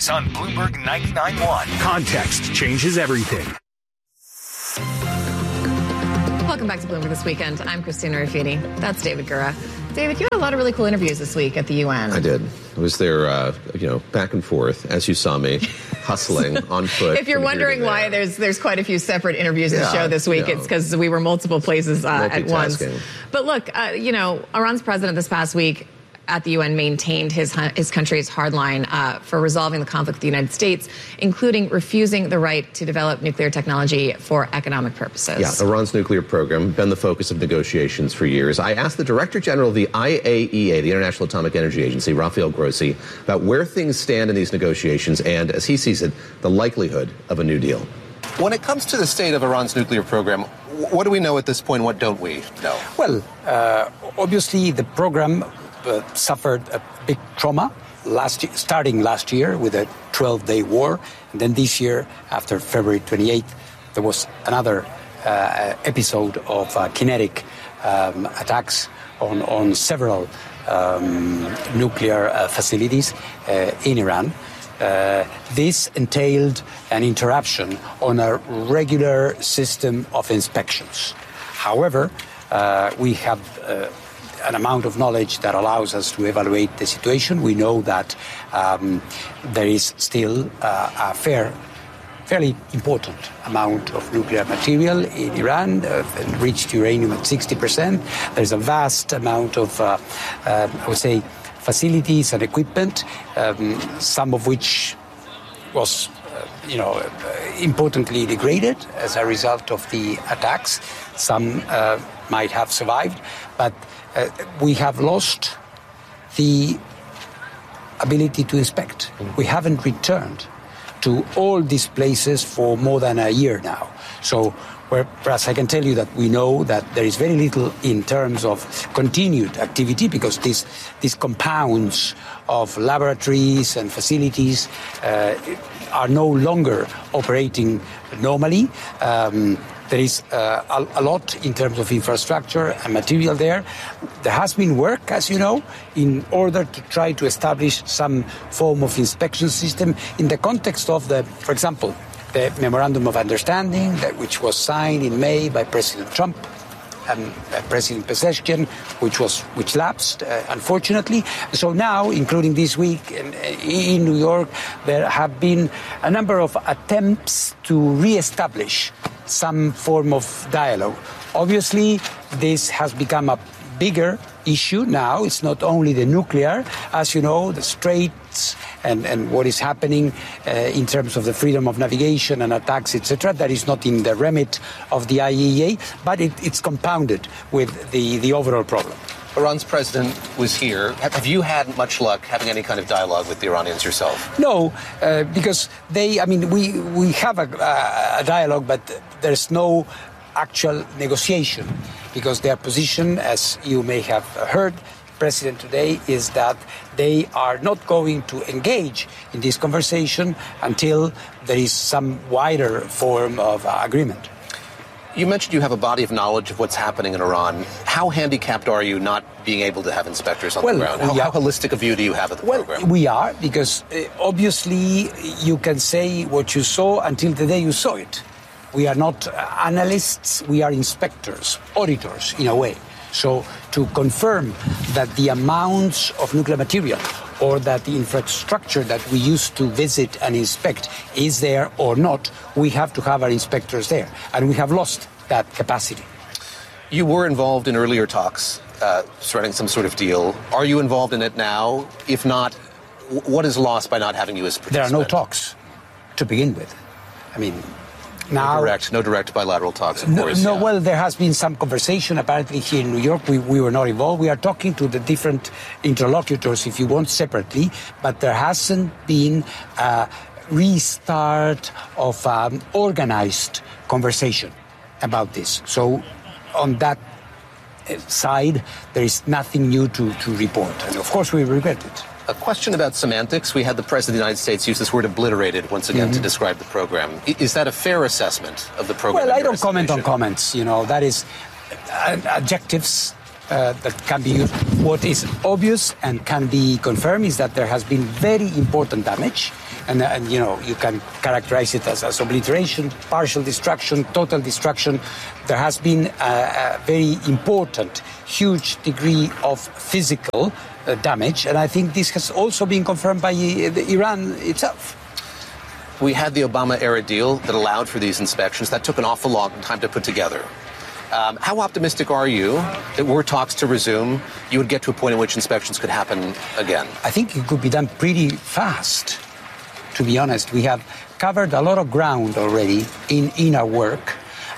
Weekdays on Bloomberg 99.1. Context changes everything. Welcome back to Bloomberg This Weekend. I'm Christina Rafiti. That's David Gura. David, you had a lot of really cool interviews this week at the UN. I did. I was there, back and forth, as you saw me, hustling on foot. If you're wondering why there's quite a few separate interviews in the show this week, it's because we were multiple places at once. But look, Iran's president this past week at the UN maintained his country's hard line for resolving the conflict with the United States, including refusing the right to develop nuclear technology for economic purposes. Yeah, Iran's nuclear program been the focus of negotiations for years. I asked the Director General of the IAEA, the International Atomic Energy Agency, Rafael Grossi, about where things stand in these negotiations and, as he sees it, the likelihood of a new deal. When it comes to the state of Iran's nuclear program, what do we know at this point? What don't we know? Well, obviously the program suffered a big trauma starting last year with a 12-day war. And then this year, after February 28th, there was another episode of kinetic attacks on several nuclear facilities in Iran. This entailed an interruption on a regular system of inspections. However, we have an amount of knowledge that allows us to evaluate the situation. We know that there is still a fairly important amount of nuclear material in Iran, enriched uranium at 60%. There's a vast amount of, I would say, facilities and equipment, some of which was, importantly degraded as a result of the attacks. Some might have survived, but we have lost the ability to inspect. We haven't returned to all these places for more than a year now. So, whereas I can tell you that we know that there is very little in terms of continued activity because these compounds of laboratories and facilities are no longer operating normally. There is a lot in terms of infrastructure and material there. There has been work, as you know, in order to try to establish some form of inspection system in the context of for example, the Memorandum of Understanding which was signed in May by President Trump and President Pezeshkian, which lapsed, unfortunately. So now, including this week in New York, there have been a number of attempts to reestablish some form of dialogue. Obviously, this has become a bigger issue now. It's not only the nuclear, as you know, the Straits and what is happening in terms of the freedom of navigation and attacks, etc. That is not in the remit of the IAEA, but it's compounded with the overall problem. Iran's president was here. Have you had much luck having any kind of dialogue with the Iranians yourself? No, because we have a dialogue, but there's no actual negotiation because their position, as you may have heard, President today, is that they are not going to engage in this conversation until there is some wider form of agreement. You mentioned you have a body of knowledge of what's happening in Iran. How handicapped are you not being able to have inspectors on the ground? How holistic a view do you have of the program? We are, because obviously you can say what you saw until the day you saw it. We are not analysts, we are inspectors, auditors in a way. So to confirm that the amounts of nuclear material or that the infrastructure that we used to visit and inspect is there or not, we have to have our inspectors there. And we have lost that capacity. You were involved in earlier talks surrounding some sort of deal. Are you involved in it now? If not, what is lost by not having you as a participant? There are no talks to begin with. I mean, now, no direct bilateral talks, of course. No, well, there has been some conversation apparently here in New York. We were not involved. We are talking to the different interlocutors, if you want, separately, but there hasn't been a restart of organized conversation about this. So on that side, there is nothing new to report. And of course, we regret it. A question about semantics. We had the President of the United States use this word obliterated once again to describe the program. Is that a fair assessment of the program? Well, I don't comment on comments. You know, that is adjectives that can be used. What is obvious and can be confirmed is that there has been very important damage. And you know, you can characterize it as obliteration, partial destruction, total destruction. There has been a very important, huge degree of physical damage. And I think this has also been confirmed by Iran itself. We had the Obama-era deal that allowed for these inspections. That took an awful long time to put together. How optimistic are you that were talks to resume, you would get to a point in which inspections could happen again? I think it could be done pretty fast. To be honest, we have covered a lot of ground already in our work.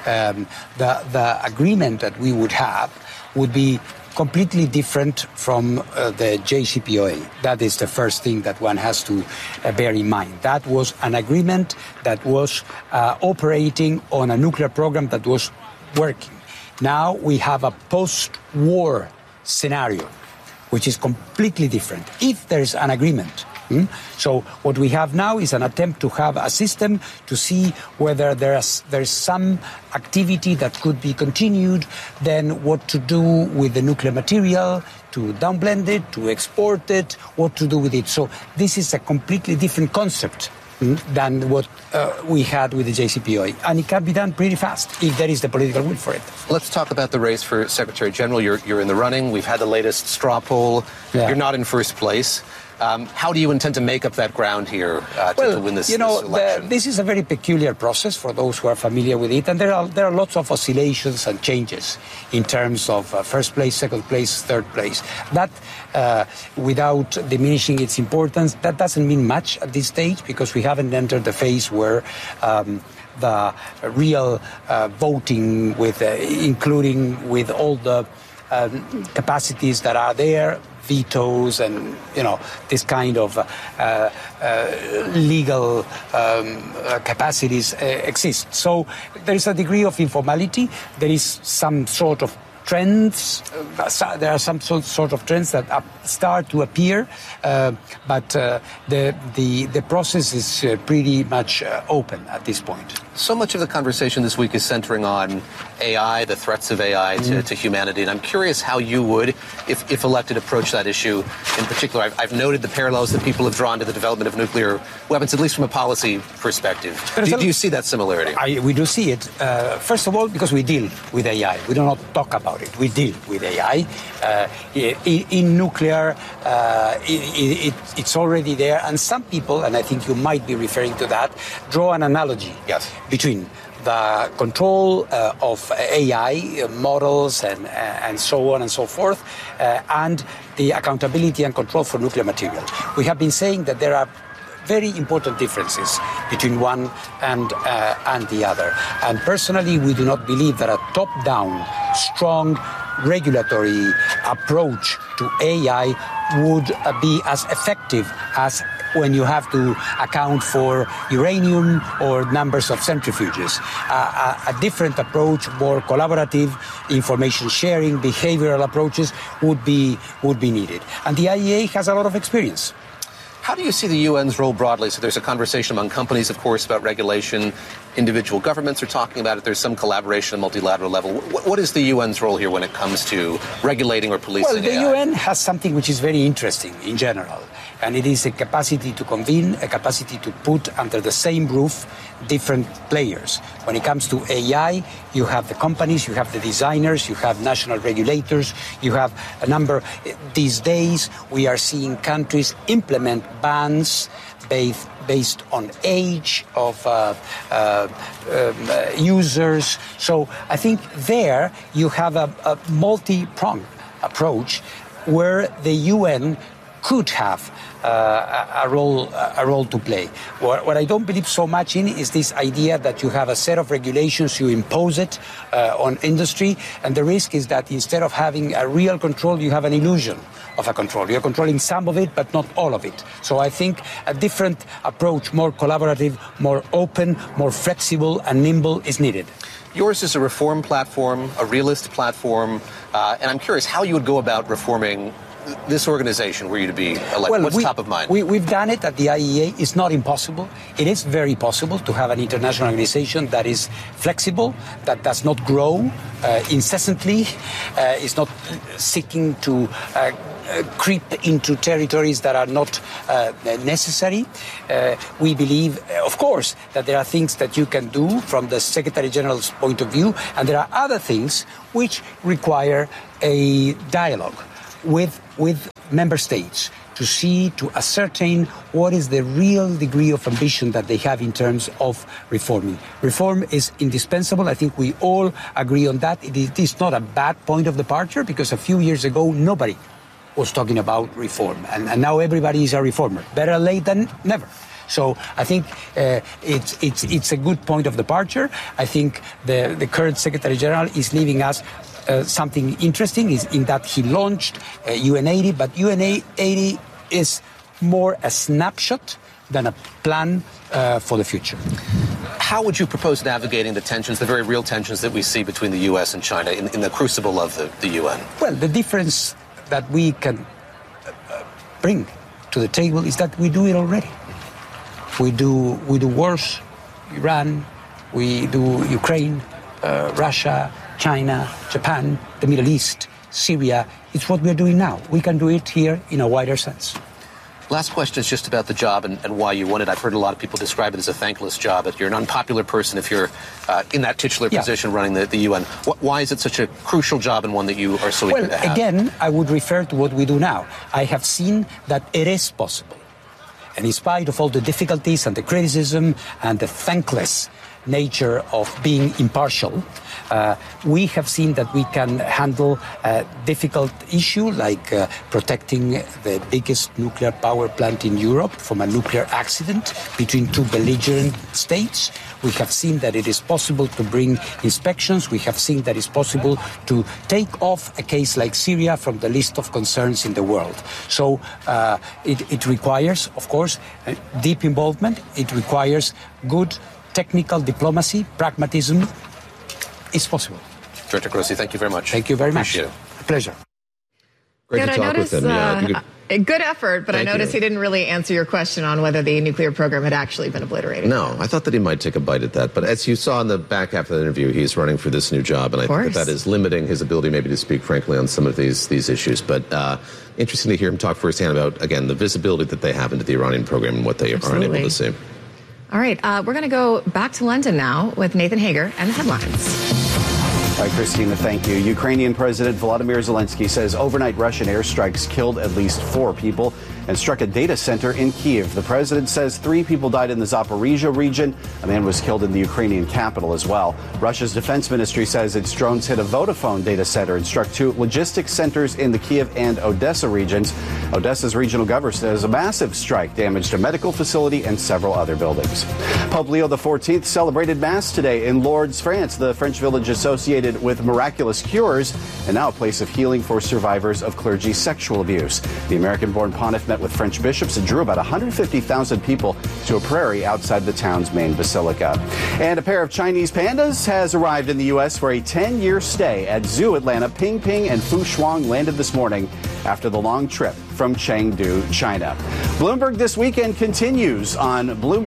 The agreement that we would have would be completely different from the JCPOA. That is the first thing that one has to bear in mind. That was an agreement that was operating on a nuclear program that was working. Now we have a post-war scenario, which is completely different. If there is an agreement, so what we have now is an attempt to have a system to see whether there's some activity that could be continued, then what to do with the nuclear material, to downblend it, to export it, what to do with it. So this is a completely different concept than what we had with the JCPOA. And it can be done pretty fast if there is the political will for it. Let's talk about the race for Secretary General. You're in the running. We've had the latest straw poll. Yeah. You're not in first place. How do you intend to make up that ground here to win this election? This is a very peculiar process for those who are familiar with it, and there are lots of oscillations and changes in terms of first place, second place, third place. That, without diminishing its importance, that doesn't mean much at this stage because we haven't entered the phase where the real voting, including with all the capacities that are there, vetoes and, this kind of legal capacities exist. So there is a degree of informality. There is some sort of trends. There are some sort of trends that start to appear, but the process is pretty much open at this point. So much of the conversation this week is centering on AI, the threats of AI to humanity, and I'm curious how you would, if elected, approach that issue in particular. I've noted the parallels that people have drawn to the development of nuclear weapons, at least from a policy perspective. Do you see that similarity? We do see it. First of all, because we deal with AI. We do not talk about it. We deal with AI. In nuclear, it's already there, and some people, and I think you might be referring to that, draw an analogy between the control of AI models and so on and so forth, and the accountability and control for nuclear material. We have been saying that there are very important differences between one and the other. And personally, we do not believe that a top-down, strong regulatory approach to AI would be as effective as when you have to account for uranium or numbers of centrifuges. A different approach, more collaborative, information sharing, behavioral approaches would be needed. And the IAEA has a lot of experience. How do you see the UN's role broadly? So there's a conversation among companies, of course, about regulation. Individual governments are talking about it. There's some collaboration at multilateral level. What is the UN's role here when it comes to regulating or policing AI? Well, the UN has something which is very interesting in general, and it is a capacity to convene, a capacity to put under the same roof different players. When it comes to AI, you have the companies, you have the designers, you have national regulators, you have a number. These days, we are seeing countries implement bans based on age of users. So I think there you have a multi-pronged approach where the UN could have a role to play. What I don't believe so much in is this idea that you have a set of regulations, you impose it on industry, and the risk is that instead of having a real control, you have an illusion of a control. You're controlling some of it, but not all of it. So I think a different approach, more collaborative, more open, more flexible and nimble is needed. Yours is a reform platform, a realist platform, and I'm curious how you would go about reforming this organization were you to be elected? Well, what's top of mind? We've done it at the IAEA. It's not impossible. It is very possible to have an international organization that is flexible, that does not grow incessantly, is not seeking to creep into territories that are not necessary. We believe, of course, that there are things that you can do from the Secretary General's point of view, and there are other things which require a dialogue with member states to ascertain what is the real degree of ambition that they have in terms of reforming. Reform is indispensable. I think we all agree on that. It is not a bad point of departure, because a few years ago, nobody was talking about reform, and now everybody is a reformer. Better late than never. So I think it's a good point of departure. I think the current Secretary General is leaving us something interesting, is in that he launched UN80, but UN80 is more a snapshot than a plan for the future. How would you propose navigating the tensions, the very real tensions that we see between the U.S. and China in the crucible of the UN? Well, the difference that we can bring to the table is that we do it already. We do wars, Iran, we do Ukraine, Russia, China, Japan, the Middle East, Syria. It's what we're doing now. We can do it here in a wider sense. Last question is just about the job and why you want it. I've heard a lot of people describe it as a thankless job. That you're an unpopular person if you're in that titular position running the UN. Why is it such a crucial job and one that you are so eager to have? Well, again, I would refer to what we do now. I have seen that it is possible. And in spite of all the difficulties and the criticism and the thankless nature of being impartial, we have seen that we can handle a difficult issue like protecting the biggest nuclear power plant in Europe from a nuclear accident between two belligerent states. We have seen that it is possible to bring inspections. We have seen that it's possible to take off a case like Syria from the list of concerns in the world. So it requires, of course, deep involvement. It requires good technical diplomacy, pragmatism. It's possible. Director Grossi, thank you very much. Thank you very much. Appreciate it. A pleasure. Great to talk with him. A good effort, but I noticed he didn't really answer your question on whether the nuclear program had actually been obliterated. No, I thought that he might take a bite at that. But as you saw in the back half of the interview, he's running for this new job, and I think that is limiting his ability maybe to speak frankly on some of these issues. But interesting to hear him talk firsthand about, again, the visibility that they have into the Iranian program and what they are unable to see. All right, we're going to go back to London now with Nathan Hager and the headlines. All right, Christina, thank you. Ukrainian President Volodymyr Zelensky says overnight Russian airstrikes killed at least 4 people and struck a data center in Kyiv. The president says 3 people died in the Zaporizhia region. A man was killed in the Ukrainian capital as well. Russia's defense ministry says its drones hit a Vodafone data center and struck 2 logistics centers in the Kyiv and Odessa regions. Odessa's regional governor says a massive strike damaged a medical facility and several other buildings. Pope Leo XIV celebrated Mass today in Lourdes, France, the French village associated with miraculous cures and now a place of healing for survivors of clergy sexual abuse. The American-born pontiff met with French bishops and drew about 150,000 people to a prairie outside the town's main basilica. And a pair of Chinese pandas has arrived in the U.S. for a 10-year stay at Zoo Atlanta. Ping Ping and Fu Shuang landed this morning after the long trip from Chengdu, China. Bloomberg This Weekend continues on Bloomberg.